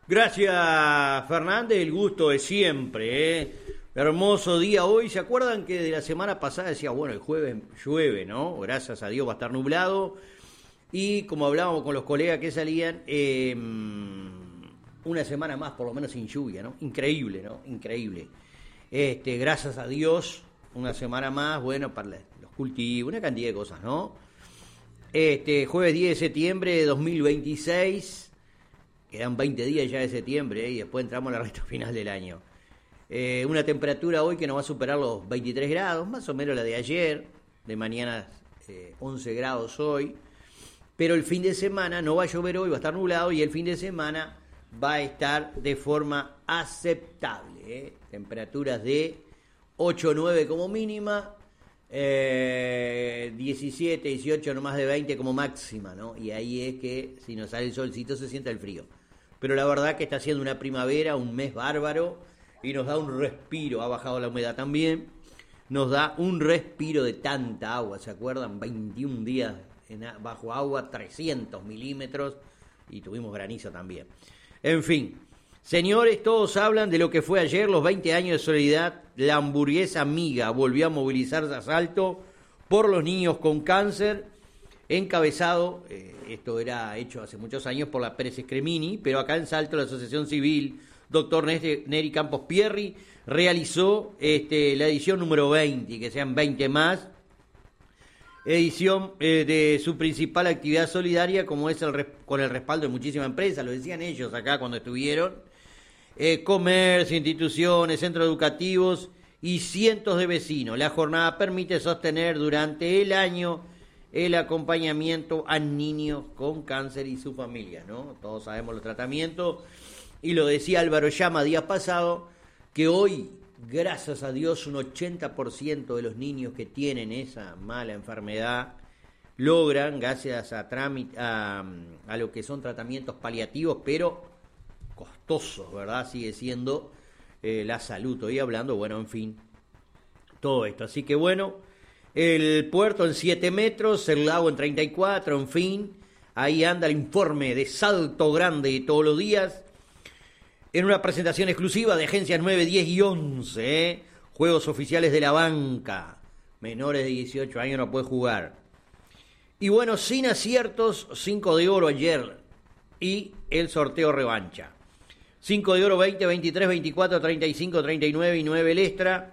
Gracias, Fernández, el gusto de siempre, ¿eh? Hermoso día hoy. ¿Se acuerdan que de la semana pasada decía, bueno, el jueves llueve, ¿no? Gracias a Dios va a estar nublado. Y como hablábamos con los colegas que salían, una semana más por lo menos sin lluvia, ¿no? Increíble, ¿no? Increíble. Gracias a Dios, una semana más, bueno, para los cultivos, una cantidad de cosas, ¿no? Jueves 10 de septiembre de 2026. Quedan 20 días ya de septiembre, y después entramos a la recta final del año. Una temperatura hoy que no va a superar los 23 grados, más o menos la de ayer, de mañana 11 grados hoy. Pero el fin de semana no va a llover hoy, va a estar nublado, y el fin de semana va a estar de forma aceptable. Temperaturas de 8 o 9 como mínima, 17, 18, no más de 20 como máxima, ¿no? Y ahí es que si nos sale el solcito se siente el frío. Pero la verdad que está haciendo una primavera, un mes bárbaro, y nos da un respiro. Ha bajado la humedad también, nos da un respiro de tanta agua. ¿Se acuerdan? 21 días bajo agua, 300 milímetros, y tuvimos granizo también. En fin, señores, todos hablan de lo que fue ayer, los 20 años de solidaridad. La hamburguesa amiga volvió a movilizarse a Salto por los niños con cáncer, encabezado, esto era hecho hace muchos años por la Pérez Scremini, pero acá en Salto la Asociación Civil Dr. Neri Campos Pierri realizó la edición número 20, que sean 20 más, edición de su principal actividad solidaria, como es con el respaldo de muchísimas empresas, lo decían ellos acá cuando estuvieron, comercio, instituciones, centros educativos y cientos de vecinos. La jornada permite sostener durante el año el acompañamiento a niños con cáncer y su familia, ¿no? Todos sabemos los tratamientos, y lo decía Álvaro Llama días pasado, que hoy, gracias a Dios, un 80% de los niños que tienen esa mala enfermedad logran, gracias a lo que son tratamientos paliativos, pero costosos, ¿verdad? Sigue siendo la salud. Estoy hablando, bueno, en fin, todo esto. Así que bueno, el puerto en 7 metros, el lago en 34, en fin, ahí anda el informe de Salto Grande todos los días, en una presentación exclusiva de Agencias 9, 10 y 11, juegos oficiales de la banca, menores de 18 años no puede jugar. Y bueno, sin aciertos, 5 de oro ayer, y el sorteo revancha. 5 de oro, 20, 23, 24, 35, 39 y 9 el extra.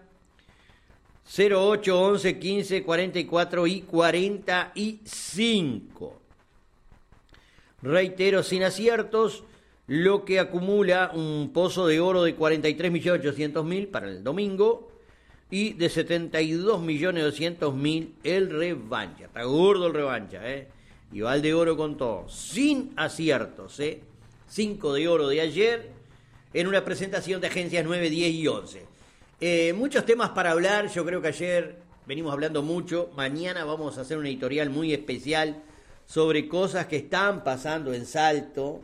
08, 11, 15, 44 y 45. Reitero, sin aciertos, lo que acumula un pozo de oro de 43.800.000 para el domingo y de 72.200.000 el revancha. Está gordo el revancha, y va el de oro con todo. Sin aciertos, 5 de oro de ayer en una presentación de Agencias 9, 10 y 11. Muchos temas para hablar. Yo creo que ayer venimos hablando mucho. Mañana vamos a hacer una editorial muy especial sobre cosas que están pasando en Salto.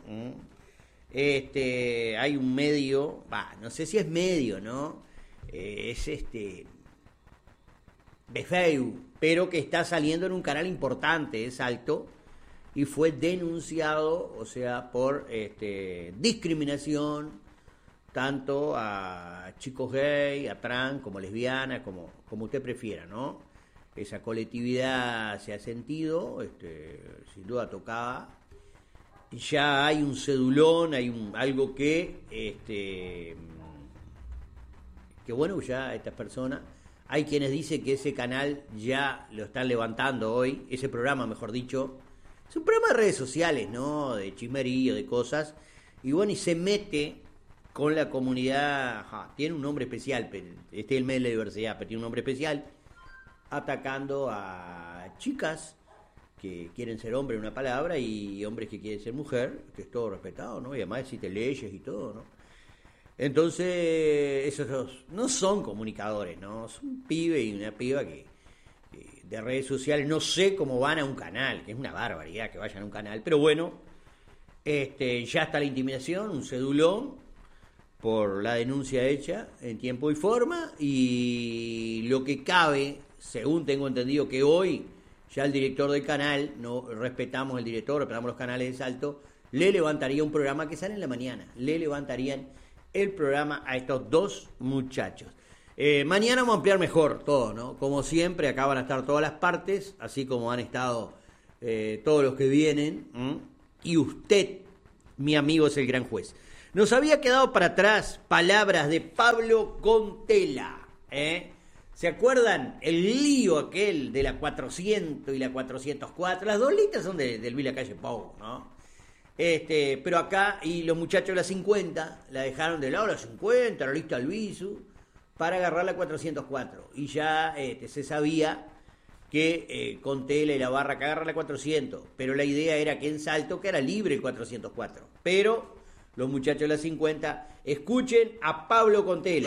Hay un medio, no sé si es medio, ¿no? Es Befeu, pero que está saliendo en un canal importante de Salto y fue denunciado, o sea, por discriminación, tanto a chicos gay, a trans, como lesbianas, como usted prefiera, ¿no? Esa colectividad se ha sentido, sin duda tocada. Ya hay un cedulón, hay algo que bueno, ya estas personas, hay quienes dicen que ese canal ya lo están levantando hoy, ese programa, mejor dicho, es un programa de redes sociales, ¿no? De chismerío, de cosas, y bueno, y se mete con la comunidad, tiene un nombre especial, pero es el mes de la diversidad, pero tiene un nombre especial, atacando a chicas que quieren ser hombre en una palabra y hombres que quieren ser mujer, que es todo respetado, ¿no? Y además existen leyes y todo, ¿no? Entonces, esos no son comunicadores, ¿no? Son un pibe y una piba que de redes sociales, no sé cómo van a un canal, que es una barbaridad que vayan a un canal, pero bueno, ya está la intimidación, un cedulón por la denuncia hecha en tiempo y forma, y lo que cabe, según tengo entendido que hoy ya el director del canal, no respetamos el director, respetamos los canales de Salto, le levantaría un programa que sale en la mañana, le levantarían el programa a estos dos muchachos. Mañana vamos a ampliar mejor todo, ¿no? Como siempre, acá van a estar todas las partes, así como han estado todos los que vienen, y usted, mi amigo, es el gran juez. Nos había quedado para atrás palabras de Pablo Contela, ¿Se acuerdan? El lío aquel de la 400 y la 404. Las dos listas son de Luis Lacalle Pou, ¿no? Pero acá, y los muchachos de la 50, la dejaron de lado la 50, la lista Albizu, para agarrar la 404. Y ya se sabía que Contela y la barra que agarra la 400. Pero la idea era que en Salto quedara libre el 404. Pero los muchachos de la 50, escuchen a Pablo Contela,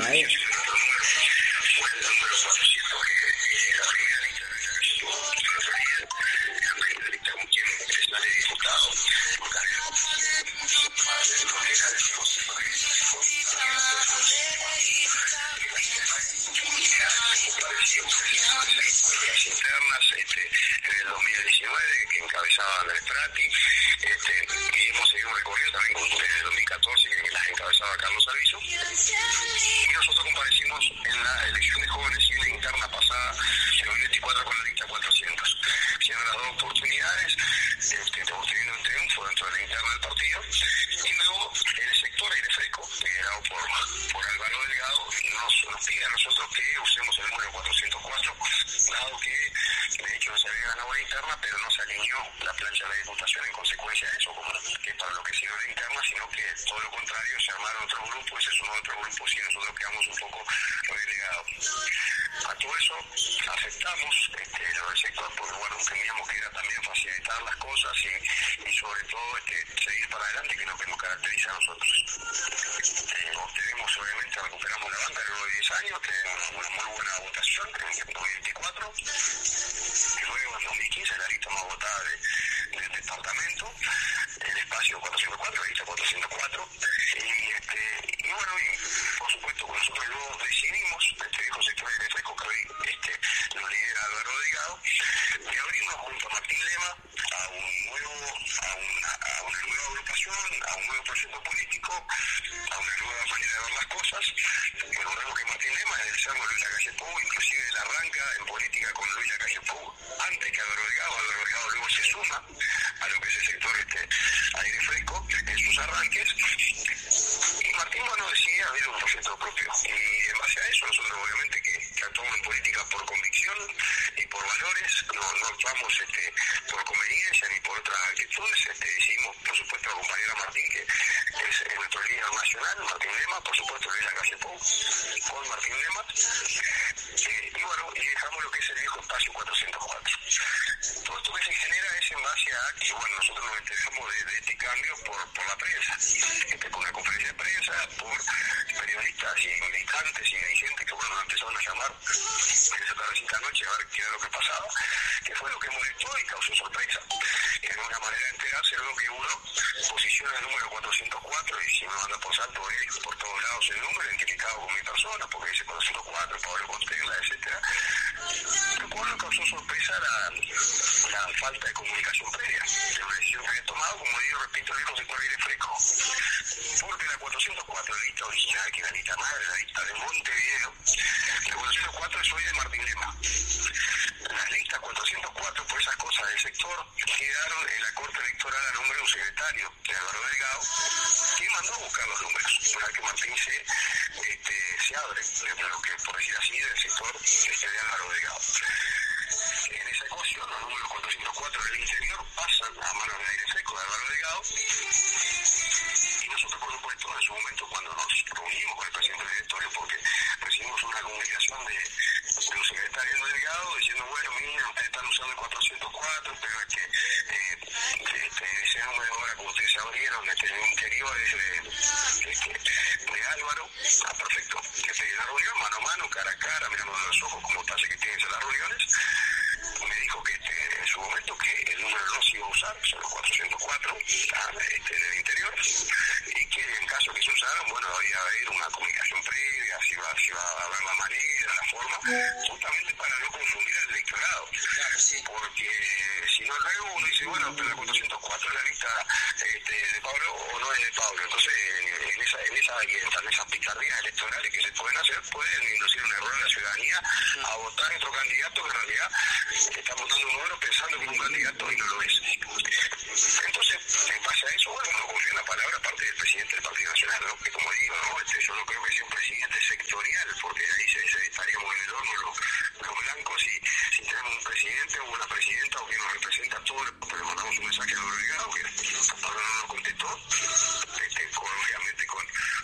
de Pablo. Entonces, en esas picardías electorales que se pueden hacer, pueden inducir un error a la ciudadanía a votar otro candidato que en realidad está votando un número pensando que es un candidato y no lo es. Entonces, en base a eso, bueno, uno confía en la palabra aparte del presidente del Partido Nacional, ¿no? Que como digo, ¿no? Yo no creo que sea un presidente sectorial, porque ahí se estaríamos en el horno los blancos si tenemos un presidente o una presidenta o que nos representa a todos, pero mandamos un mensaje a los delegados que ahora no nos contestó, obviamente con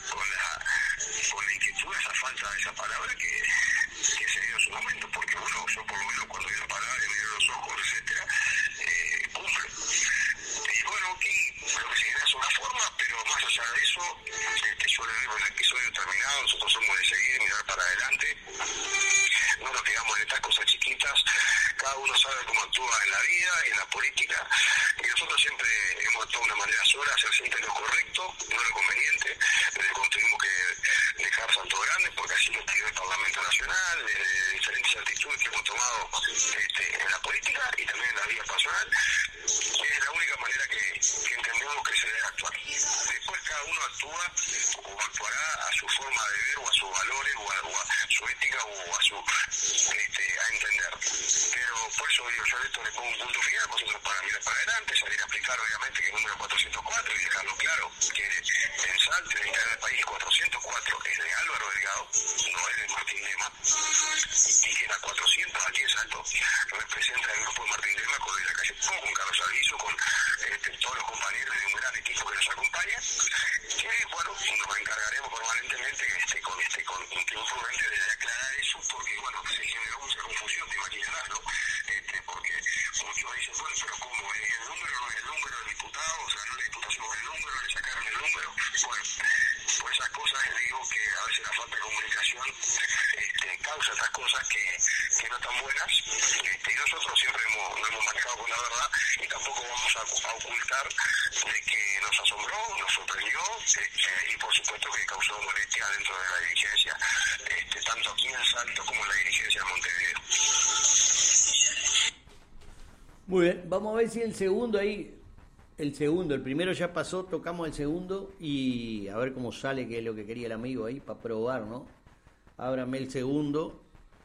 la inquietud, esa falta de esa palabra que se dio en su momento, porque bueno, yo por lo menos cuando vi la palabra me dio los ojos, etcétera, cumple. Y bueno, aquí lo que se genera es una forma, pero más allá de eso, yo le digo, el episodio terminado, nosotros somos de seguir, mirar para adelante, no nos quedamos en estas cosas chiquitas, cada uno sabe cómo actúa en la vida y en la política, y nosotros siempre hemos actuado de una manera sola, hacer siempre lo correcto, no lo conveniente, desde cuando tuvimos que dejar Salto Grande, porque así lo pidió el Parlamento Nacional, de diferentes actitudes que hemos tomado en la política y también en la vida personal, es la única manera que entendemos que se debe actuar. Después cada uno actúa o actuará a su forma de ver o a sus valores o a su ética o a su a entender. Pero por eso digo, yo a esto le pongo un punto final, nosotros para mirar para adelante, salir a explicar obviamente que el número 404 y dejarlo claro, que en Salto y en el interior del país 404 es de Álvaro Delgado, no es de Martín Lema, y que la 400 aquí en Salto representa el grupo de Martín Lema con el de la calle Pau, con Carlos Alviso, con todos los compañeros de un gran equipo que nos acompaña, que bueno, nos encargaremos permanentemente con un tiempo prudente de aclarar eso, porque bueno, se generó mucha confusión, te imaginarás, ¿no? Porque muchos dicen, bueno, pero ¿cómo? El número no es el número del diputado, o sea, no la diputación es el número, le sacaron el número. Bueno, por esas cosas digo que a veces la falta de comunicación causa estas cosas que no están buenas, y nosotros siempre nos hemos manejado con la verdad y tampoco vamos a ocultar de que nos asombró, nos sorprendió y por supuesto que causó molestia dentro de la dirigencia, tanto aquí en Salto como en la dirigencia de Montevideo. Muy bien, vamos a ver si el segundo ahí, el primero ya pasó, tocamos el segundo y a ver cómo sale, que es lo que quería el amigo ahí, para probar, ¿no? Ábrame el segundo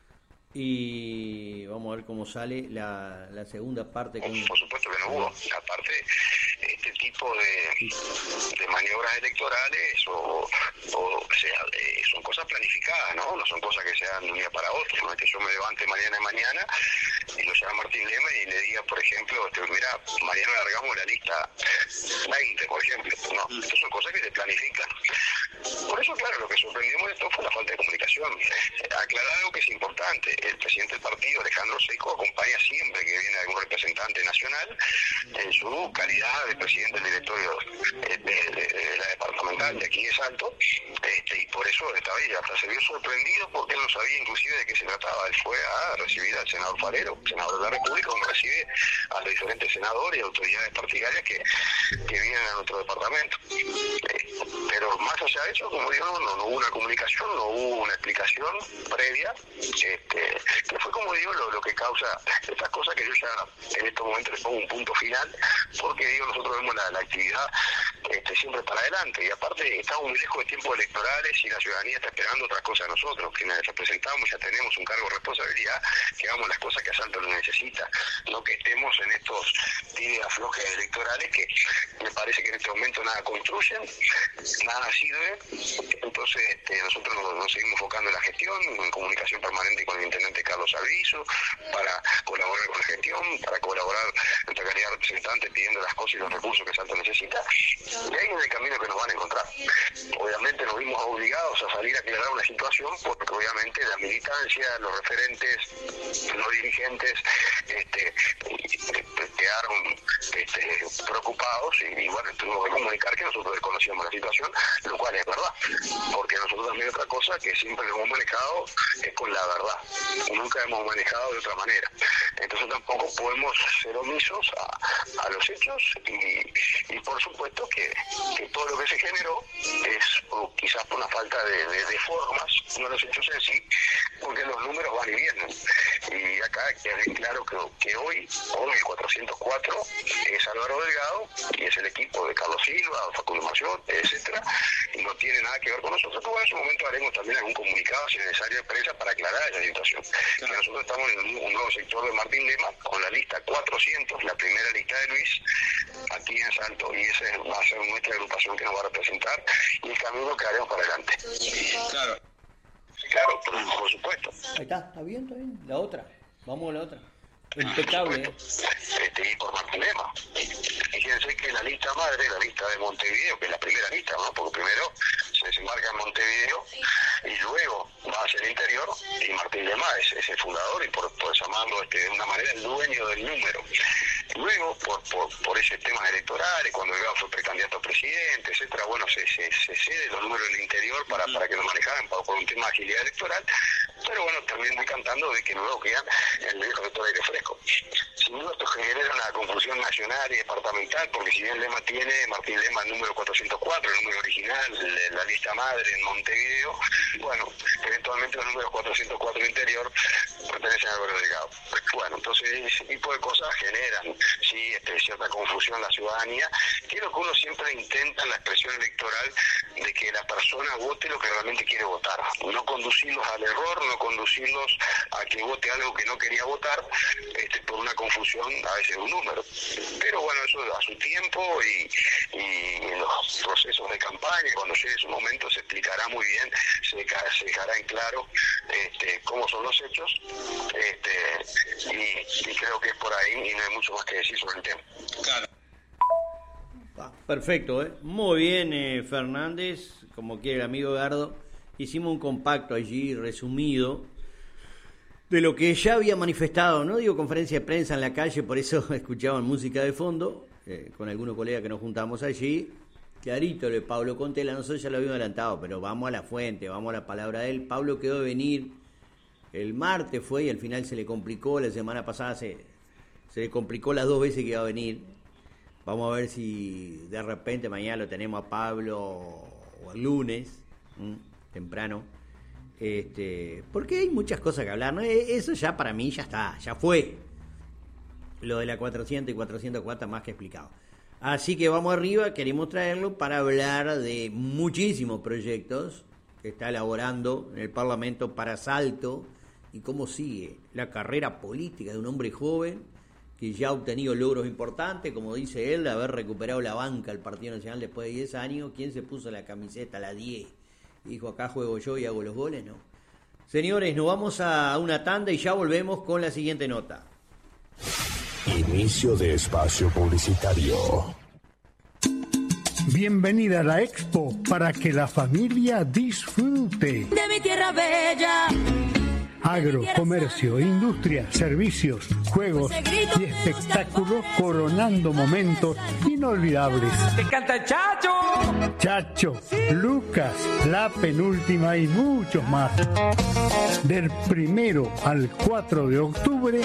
y vamos a ver cómo sale la segunda parte. Por supuesto que no hubo, aparte este tipo de maniobras electorales o sea, son cosas planificadas, ¿no? No son cosas que se dan de un día para otro, no es que yo me levante mañana y lo llame Martín Lema y le diga, por ejemplo, mira, mañana largamos la lista 20, por ejemplo. No, estas son cosas que se planifican. Por eso, claro, lo que sorprendimos de esto fue la falta de comunicación. Aclarar algo que es importante, el presidente del partido, Alejandro Seico, acompaña siempre que viene algún representante nacional en su calidad de presidente del directorio de la departamental de aquí de Salto, y por eso esta vez hasta se vio sorprendido porque él no sabía inclusive de qué se trataba. Él fue a recibir al senador Farero, senador de la República, donde recibe a los diferentes senadores y autoridades partidarias que vienen a nuestro departamento. Pero más allá de eso, como digo, no hubo una comunicación, no hubo una explicación previa, que fue, como digo, lo que causa estas cosas que yo ya en estos momentos les pongo un punto final, porque digo, nosotros vemos la actividad siempre para adelante, y aparte estamos muy lejos de tiempos electorales y la ciudadanía está esperando otras cosas de nosotros, quienes representamos ya tenemos un cargo de responsabilidad, que hagamos las cosas que Salto lo necesita, no que estemos en estos tires aflojes electorales que me parece que en este momento nada construyen, nada sirve. Entonces nosotros nos seguimos enfocando en la gestión, en comunicación permanente con el intendente Carlos Alviso, para colaborar con la gestión, para colaborar en nuestra calidad de representante pidiendo las cosas y los recursos que Salto necesita, y ahí es el camino que nos van a encontrar. Obviamente nos vimos obligados a salir a aclarar una situación, porque obviamente la militancia, los referentes, los dirigentes quedaron preocupados y bueno, tuvimos que comunicar que nosotros desconocíamos la situación, lo cual es verdad, porque nosotros también otra cosa que siempre nos hemos manejado es con la verdad, nunca hemos manejado de otra manera, entonces tampoco podemos ser omisos a los hechos y por supuesto que todo lo que se generó es quizás por una falta de formas, no los hechos en sí, porque los números van y vienen. Y acá queda bien claro que hoy el 404 es Álvaro Delgado y es el equipo de Carlos Silva, Facundo Mayor, etcétera, y no tiene nada que ver con nosotros. Pero en ese momento haremos también algún comunicado, si necesario, de prensa para aclarar esa situación. Claro. Que nosotros estamos en un nuevo sector de Martín Lema con la lista 400, la primera lista de Luis, aquí en Salto, y esa va a ser nuestra agrupación que nos va a representar y el camino que haremos para adelante. Claro. Claro, por supuesto. Ahí está bien. La otra. Vamos a la otra. Impecable. Y por Martín Lema. Fíjense que la lista madre, la lista de Montevideo, que es la primera lista, ¿no? Porque primero se desembarca en Montevideo y luego va hacia el interior, y Martín Lema es el fundador y por llamarlo de una manera el dueño del número. Luego, por ese temas electorales, cuando Delgado fue precandidato a presidente, etcétera, bueno, se cede los números del interior para que lo manejaran por un tema de agilidad electoral, pero bueno, también decantando de que luego quedan en el viejo sector aire fresco. Sin duda esto genera una confusión nacional y departamental, porque si bien Lema tiene, Martín Lema, el número 404, el número original, la lista madre en Montevideo, bueno, eventualmente los números 404 interior pertenecen a Álvaro Delgado. Bueno, entonces ese tipo de cosas generan cierta confusión en la ciudadanía, que es lo que uno siempre intenta en la expresión electoral, de que la persona vote lo que realmente quiere votar, no conducirlos al error, no conducirlos a que vote algo que no quería votar, por una confusión a veces de un número. Pero bueno, eso a su tiempo y en los procesos de campaña, cuando llegue su momento, se explicará muy bien, se dejará en claro cómo son los hechos, y creo que es por ahí y no hay mucho más que decir sobre el tema. Claro. Perfecto, muy bien, Fernández, como quiere el amigo Gardo. Hicimos un compacto allí resumido de lo que ya había manifestado, no digo conferencia de prensa en la calle, por eso escuchaban música de fondo, con algunos colegas que nos juntamos allí. Clarito, de Pablo Contela, nosotros ya lo habíamos adelantado, pero vamos a la fuente, vamos a la palabra de él. Pablo quedó de venir el martes, fue, y al final se le complicó, la semana pasada se le complicó las 2 veces que iba a venir. Vamos a ver si de repente mañana lo tenemos a Pablo o el lunes, temprano, porque hay muchas cosas que hablar, ¿no? Eso ya para mí ya está, ya fue. Lo de la 400 y 404 más que explicado. Así que vamos arriba, queremos traerlo para hablar de muchísimos proyectos que está elaborando en el Parlamento para Salto y cómo sigue la carrera política de un hombre joven que ya ha obtenido logros importantes, como dice él, de haber recuperado la banca del Partido Nacional después de 10 años. ¿Quién se puso la camiseta, la 10? Dijo, acá juego yo y hago los goles, ¿no? Señores, nos vamos a una tanda y ya volvemos con la siguiente nota. Inicio de espacio publicitario. Bienvenida a la Expo para que la familia disfrute. De mi tierra bella. Agro, comercio, industria, servicios, juegos y espectáculos coronando momentos inolvidables. ¡Te canta Chacho! Chacho, Lucas, La Penúltima y muchos más. Del 1 al 4 de octubre,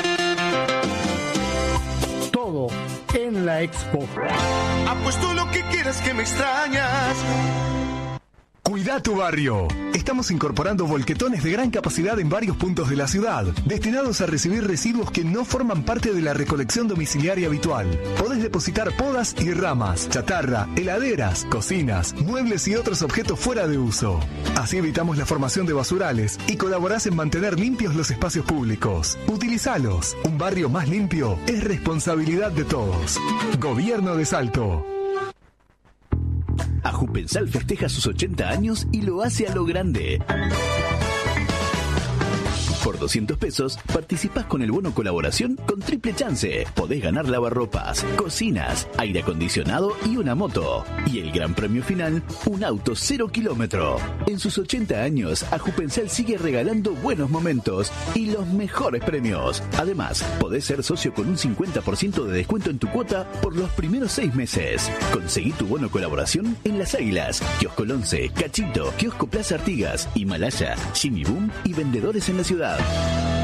todo en la Expo. Apuesto lo que quieras que me extrañas. Cuida tu barrio. Estamos incorporando volquetones de gran capacidad en varios puntos de la ciudad, destinados a recibir residuos que no forman parte de la recolección domiciliaria habitual. Podés depositar podas y ramas, chatarra, heladeras, cocinas, muebles y otros objetos fuera de uso. Así evitamos la formación de basurales y colaborás en mantener limpios los espacios públicos. Utilizalos. Un barrio más limpio es responsabilidad de todos. Gobierno de Salto. Ajupensal festeja sus 80 años y lo hace a lo grande. Por 200 pesos participás con el bono colaboración con triple chance. Podés ganar lavarropas, cocinas, aire acondicionado y una moto. Y el gran premio final, un auto 0 kilómetro. En sus 80 años, Ajupensal sigue regalando buenos momentos y los mejores premios. Además, podés ser socio con un 50% de descuento en tu cuota por los primeros 6 meses. Conseguí tu bono colaboración en Las Águilas, Kiosco 11, Cachito, Kiosco Plaza Artigas, Himalaya, Jimmy Boom y vendedores en la ciudad.